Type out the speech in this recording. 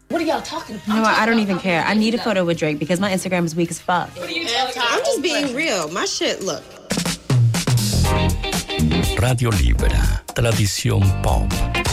What are y'all talking about? You know what? I don't even care. I need a photo with Drake because my Instagram is weak as fuck. What are you talking about? I'm just being real. My shit, look. Radio Libera, tradición pop.